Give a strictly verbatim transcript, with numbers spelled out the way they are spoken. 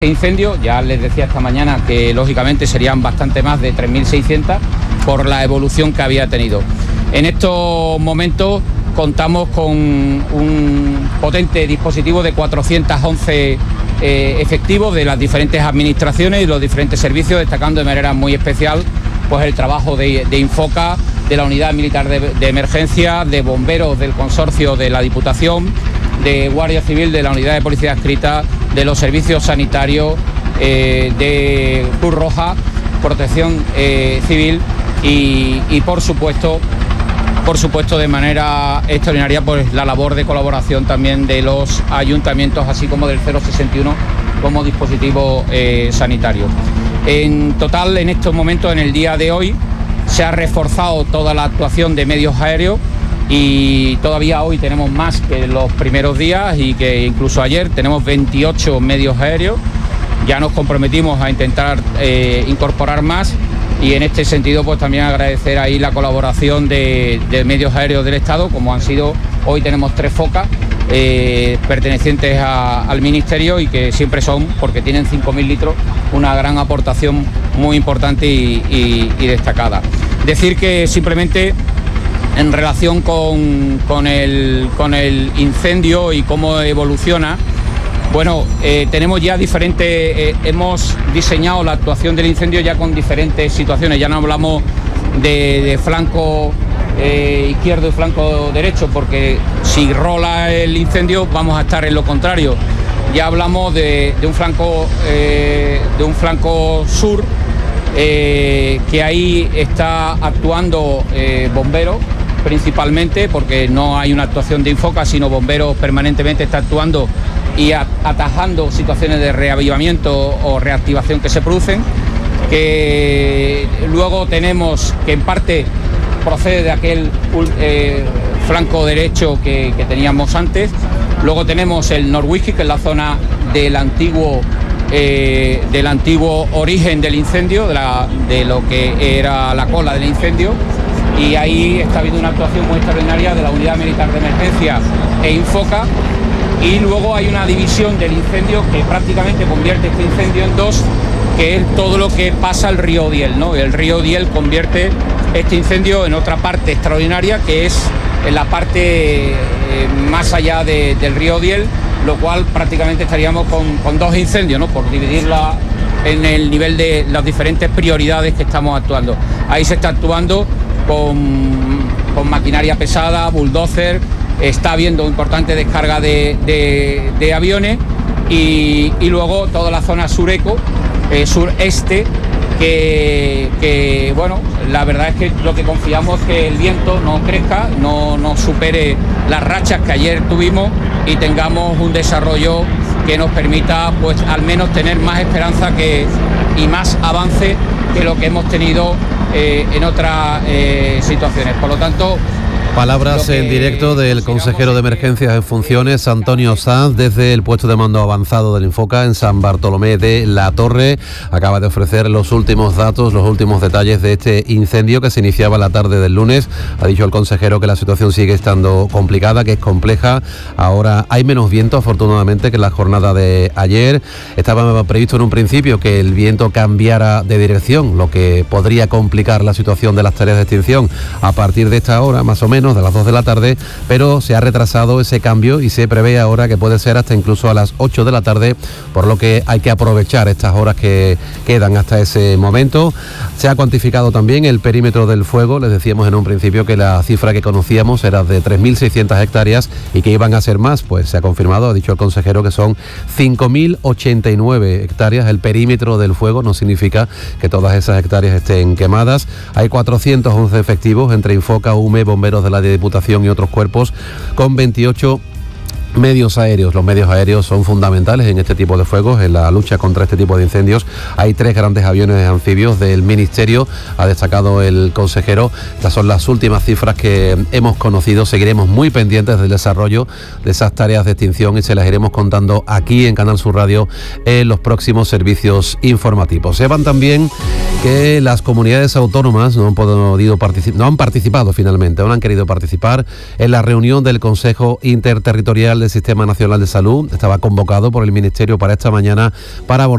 Incendio, ya les decía esta mañana que lógicamente serían bastante más de tres mil seiscientas por la evolución que había tenido. En estos momentos contamos con un potente dispositivo de cuatrocientos once eh, efectivos de las diferentes administraciones y los diferentes servicios, destacando de manera muy especial pues el trabajo de, de Infoca, de la Unidad Militar de, de Emergencia, de bomberos del consorcio de la Diputación, de Guardia Civil, de la Unidad de Policía Adscrita, de los servicios sanitarios, eh, de Cruz Roja, Protección eh, Civil y, y por supuesto, por supuesto de manera extraordinaria pues la labor de colaboración también de los ayuntamientos, así como del cero sesenta y uno como dispositivo eh, sanitario. En total, en estos momentos, en el día de hoy, se ha reforzado toda la actuación de medios aéreos y todavía hoy tenemos más que los primeros días y que incluso ayer tenemos veintiocho medios aéreos. Ya nos comprometimos a intentar eh, incorporar más y en este sentido pues también agradecer ahí la colaboración de, de medios aéreos del Estado, como han sido, hoy tenemos tres focas eh, pertenecientes a, al Ministerio y que siempre son, porque tienen cinco mil litros, una gran aportación muy importante y, y, y destacada. Decir que simplemente en relación con, con, el, con el incendio y cómo evoluciona, bueno, eh, tenemos ya diferentes, eh, hemos diseñado la actuación del incendio ya con diferentes situaciones, ya no hablamos de, de flanco eh, izquierdo y flanco derecho, porque si rola el incendio vamos a estar en lo contrario. Ya hablamos de, de un flanco eh, de un flanco sur, eh, que ahí está actuando eh, bomberos principalmente, porque no hay una actuación de Infoca, sino bomberos permanentemente está actuando y atajando situaciones de reavivamiento o reactivación que se producen, que luego tenemos que en parte procede de aquel eh, flanco derecho que, que teníamos antes. Luego tenemos el Norwich, que es la zona del antiguo eh, del antiguo origen del incendio, de, la, de lo que era la cola del incendio, y ahí está habiendo una actuación muy extraordinaria de la Unidad Militar de Emergencia e Infoca. Y luego hay una división del incendio que prácticamente convierte este incendio en dos, que es todo lo que pasa al río Diel, ¿no? El río Diel convierte este incendio en otra parte extraordinaria, que es en la parte eh, más allá de, del río Diel, lo cual prácticamente estaríamos con, con dos incendios, ¿no? Por dividirla en el nivel de las diferentes prioridades que estamos actuando. Ahí se está actuando con, con maquinaria pesada, bulldozer. Está habiendo importante descarga de, de, de aviones y, y luego toda la zona sureco, eh, sureste, que, que bueno, la verdad es que lo que confiamos es que el viento no crezca, no, no supere las rachas que ayer tuvimos y tengamos un desarrollo que nos permita pues al menos tener más esperanza que, y más avance que lo que hemos tenido eh, en otras eh, situaciones. Por lo tanto, palabras en directo del consejero de Emergencias en funciones, Antonio Sanz, desde el puesto de mando avanzado del Infoca en San Bartolomé de la Torre. Acaba de ofrecer los últimos datos, los últimos detalles de este incendio que se iniciaba la tarde del lunes. Ha dicho el consejero que la situación sigue estando complicada, que es compleja. Ahora hay menos viento, afortunadamente, que en la jornada de ayer. Estaba previsto en un principio que el viento cambiara de dirección, lo que podría complicar la situación de las tareas de extinción a partir de esta hora, más o menos, de las dos de la tarde, pero se ha retrasado ese cambio y se prevé ahora que puede ser hasta incluso a las ocho de la tarde, por lo que hay que aprovechar estas horas que quedan hasta ese momento. Se ha cuantificado también el perímetro del fuego. Les decíamos en un principio que la cifra que conocíamos era de tres mil seiscientas hectáreas y que iban a ser más, pues se ha confirmado, ha dicho el consejero, que son cinco mil ochenta y nueve hectáreas el perímetro del fuego. No significa que todas esas hectáreas estén quemadas. Hay cuatrocientos once efectivos entre Infoca, U M E, bomberos de la Diputación y otros cuerpos, con veintiocho medios aéreos. Los medios aéreos son fundamentales en este tipo de fuegos, en la lucha contra este tipo de incendios. Hay tres grandes aviones anfibios del Ministerio, ha destacado el consejero. Estas son las últimas cifras que hemos conocido. Seguiremos muy pendientes del desarrollo de esas tareas de extinción y se las iremos contando aquí en Canal Sur Radio en los próximos servicios informativos. Sepan también que las comunidades autónomas no han podido participar, no han participado finalmente, no han querido participar en la reunión del Consejo Interterritorial de del Sistema Nacional de Salud estaba convocado por el Ministerio para esta mañana para abordar